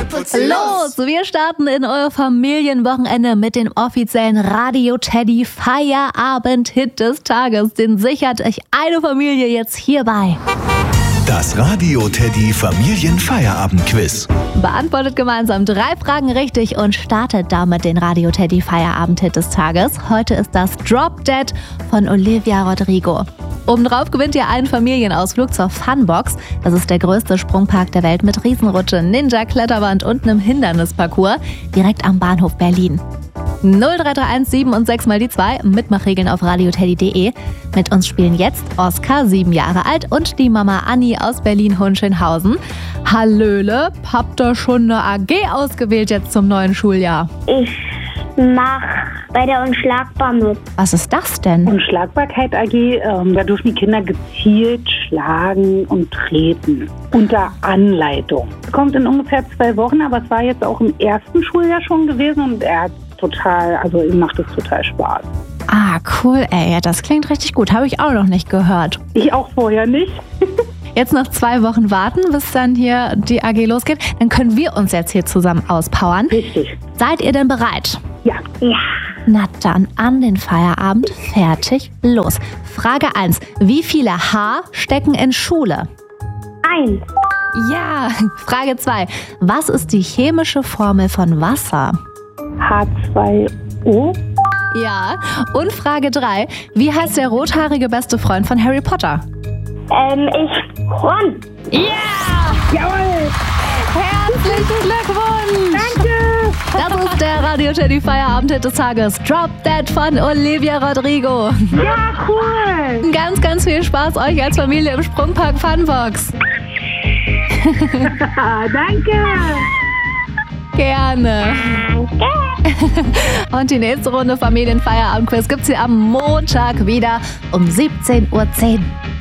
Los, wir starten in euer Familienwochenende mit dem offiziellen Radio Teddy Feierabend-Hit des Tages. Den sichert euch eine Familie jetzt hierbei. Das Radio Teddy Familienfeierabend-Quiz. Beantwortet gemeinsam 3 Fragen richtig und startet damit den Radio Teddy Feierabend-Hit des Tages. Heute ist das Drop Dead von Olivia Rodrigo. Obendrauf gewinnt ihr einen Familienausflug zur Funbox. Das ist der größte Sprungpark der Welt mit Riesenrutsche, Ninja-Kletterwand und einem Hindernisparcours direkt am Bahnhof Berlin. 0331 7 und 6 mal die 2, Mitmachregeln auf radioteddy.de. Mit uns spielen jetzt Oskar, 7 Jahre alt, und die Mama Anni aus Berlin-Hohenschönhausen. Hallöle, habt ihr schon eine AG ausgewählt jetzt zum neuen Schuljahr? Ich mach bei der Unschlagbar mit. Was ist das denn? Unschlagbarkeit AG, da dürfen die Kinder gezielt schlagen und treten. Unter Anleitung. Kommt in ungefähr 2 Wochen, aber es war jetzt auch im ersten Schuljahr schon gewesen und ihm macht es total Spaß. Ah, cool, ey. Ja, das klingt richtig gut. Habe ich auch noch nicht gehört. Ich auch vorher nicht. Jetzt noch 2 Wochen warten, bis dann hier die AG losgeht. Dann können wir uns jetzt hier zusammen auspowern. Richtig. Seid ihr denn bereit? Ja. Na dann, an den Feierabend. Fertig, los. Frage 1. Wie viele H stecken in Schule? 1. Ja. Frage 2. Was ist die chemische Formel von Wasser? H2O. Ja. Und Frage 3. Wie heißt der rothaarige beste Freund von Harry Potter? Ron. Ja! Jawohl! Herzlichen Glückwunsch! Danke! Das ist der Radio Teddy Feierabend-Hit des Tages. Drop Dead von Olivia Rodrigo. Ja, cool! Ganz, ganz viel Spaß euch als Familie im Sprungpark Funbox. Danke! Gerne. Und die nächste Runde Familienfeierabend-Quiz gibt's hier am Montag wieder um 17:10 Uhr.